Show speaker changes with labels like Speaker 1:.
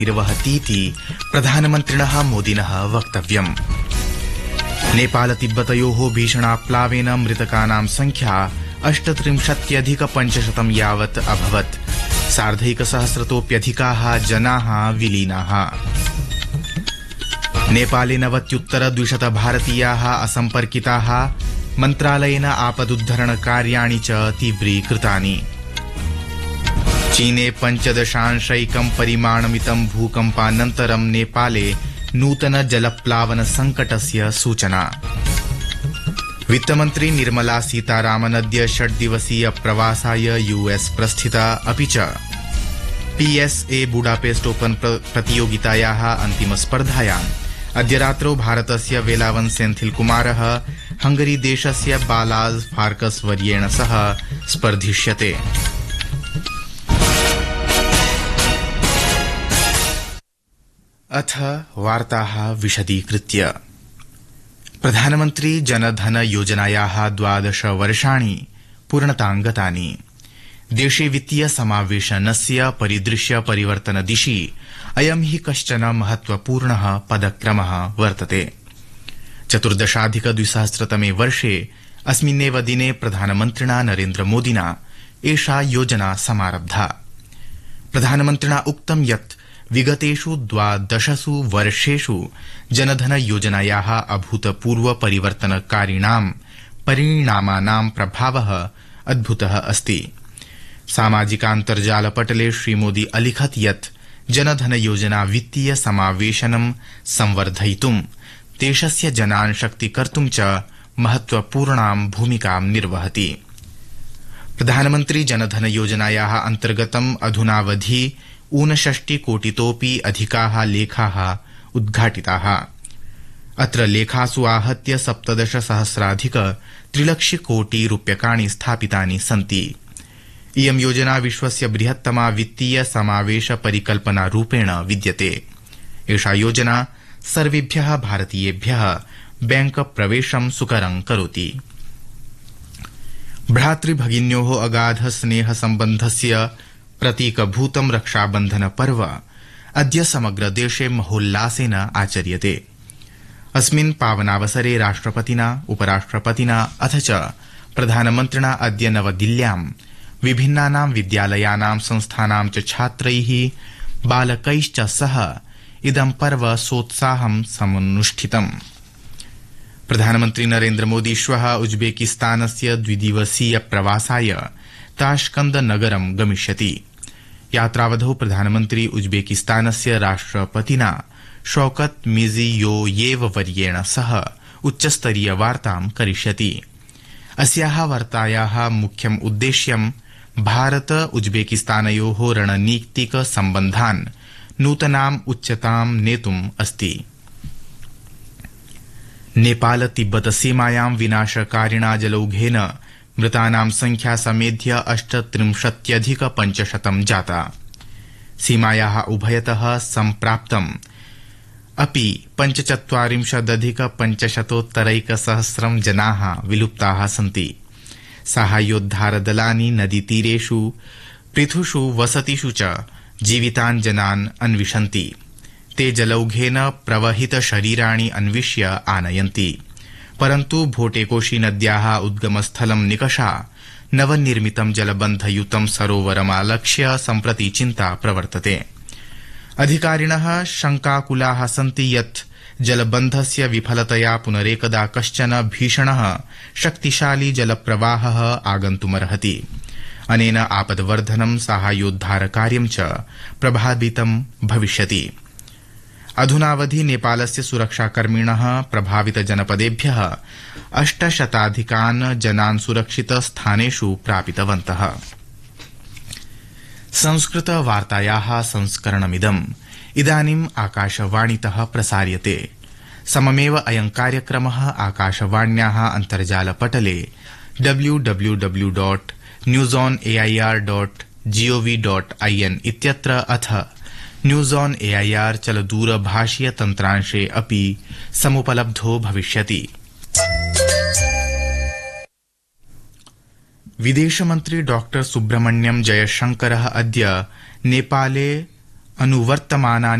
Speaker 1: निर्वहतीति प्रधानमन्त्रिणः मोदिनः वक्तव्यम्। नेपाल तिब्बतयोः भीषणाप्लावेन मृतकानां संख्या 38,500 यावत् अभवत्। 1,200,000तोऽप्यधिकाः जनाः विलीनाः। नेपाले 90,200 भारतीयाः असम्पर्किताः। मन्त्रालयेन आपदुद्धरण कार्याणि च तीव्रीकृतानि। चीने 5.1 परिमाणमितं भूकम्पानन्तरं नेपाले नूतन जलप्लावन संकटस्य सूचना। वित्तमन्त्री निर्मला सीतारामन् अद्य 6 दिवसीय प्रवासाय यूएस प्रस्थिता। अपि च PSA बुडापेस्ट ओपन प्रतियोगितायाः अन्तिमस्पर्धायाम् अद्य रात्रौ भारतस्य वेलावन सेन्थिल कुमारः हंगरी देशस्य बालाज फार्कस वर्येण सह स्पर्धिष्यते। अथ वार्ताः विशदीकृत्य। प्रधानमन्त्री जनधन योजनायाः 12 वर्षाणि पूर्णतां गतानि। देशे वित्तीय समावेशनस्य परिदृश्य परिवर्तन दिशि अयं हि कश्चन महत्वपूर्णः पदक्रमः वर्तते। 14,200 वर्षे अस्मिन्नेव दिने प्रधानमन्त्रिणा नरेन्द्र मोदिना एषा योजना समारब्धा। प्रधानमन्त्रिणा उक्तं यत् विगतेषु 12 वर्षेषु जनधन योजनायाः अभूतपूर्व परिवर्तनकारिणां परिणामानां प्रभावः अद्भुतः अस्ति। सामाजिकान्तर्जालपटले श्रीमोदी अलिखत् यत् जनधन योजना वित्तीय समावेशनं संवर्धयितुं देशस्य जनान् शक्तीकर्तुं च महत्वपूर्णां भूमिकां निर्वहति। प्रधानमन्त्री जनधन योजनायाः अन्तर्गतम् अधुनावधि 59 कोटितोऽपि अधिकाः लेखाः उद्घाटिताः। अत्र लेखासु आहत्य 17,000,000 कोटि रूप्यकाणि स्थापितानि सन्ति। इयं योजना विश्वस्य बृहत्तमा वित्तीय समावेश परिकल्पना रूपेण विद्यते। एषा योजना सर्वेभ्यः भारतीयेभ्यः बैंक प्रवेशं सुकरं करोति। भ्रातृभगिन्योः अगाध स्नेह सम्बन्धस्य प्रतीकभूतं रक्षाबन्धन पर्व अद्य समग्र देशे महोल्लासेन आचर्यते। अस्मिन् पावनावसरे राष्ट्रपतिना उपराष्ट्रपतिना अथ च प्रधानमन्त्रिणा अद्य नवदिल्ल्यां विभिन्नानां विद्यालयानां संस्थानां च छात्रैः बालकैश्च सह इदं पर्व सोत्साहं समनुष्ठितम्। प्रधानमन्त्री नरेन्द्र मोदी श्वः उज्बेकिस्तानस्य 2 दिवसीय प्रवासाय ताश्कंद नगरं गमिष्यति। यात्रावधौ प्रधानमन्त्री उज्बेकिस्तानस्य राष्ट्रपतिना शौकत मिर्जियोयेव वर्येण सह उच्चस्तरीय वार्तां करिष्यति। अस्याः वार्तायाः मुख्यम् उद्देश्यं भारत उज्बेकिस्तानयोः रणनीतिक सम्बन्धान् नूतनाम् उच्चतां नेतुम् अस्ति। नेपाल तिब्बत सीमायां विनाशकारिणा जलौघेन मृतानां संख्या समेध्य 38,500 जाता। सीमायाः उभयतः सम्प्राप्तम् अपि 45,500 जनाः विलुप्ताः सन्ति। साहाय्योद्धारदलानि नदीतीरेषु पृथुषु वसतिषु च जीवितान् जनान् अन्विषन्ति। ते जलौघेन प्रवहित शरीराणि अन्विष्य आनयन्ति। परन्तु भोटेकोशी नद्याः उद्गमस्थलं निकषा नवनिर्मितं जलबन्धयुतं सरोवरमालक्ष्य सम्प्रति चिन्ता प्रवर्तते। अधिकारिणः शंकाकुलाः सन्ति यत् जलबन्धस्य विफलतया पुनरेकदा कश्चन भीषणः शक्तिशाली जलप्रवाहः आगन्तुमर्हति। अनेन आपद्वर्धनं साहाय्योद्धारकार्यं च प्रभावितं भविष्यति। अधुनावधि नेपालस्य सुरक्षाकर्मिणः प्रभावित जनपदेभ्यः 800 जनान् सुरक्षित स्थानेषु प्रापितवन्तः। संस्कृत वार्तायाः संस्करणमिदम् इदानीम् आकाशवाणीतः प्रसार्यते। सममेव अयं कार्यक्रमः आकाशवाण्याः अन्तर्जालपटले www.newsonair.gov.in इत्यत्र अथ न्यूज ऑन एआईआर चलदूरभाषीय तन्त्रांशे अपि समुपलब्धो भविष्यति। विदेशमन्त्री डॉ सुब्रह्मण्यम जयशंकरः अद्य नेपाले अनुवर्तमानानि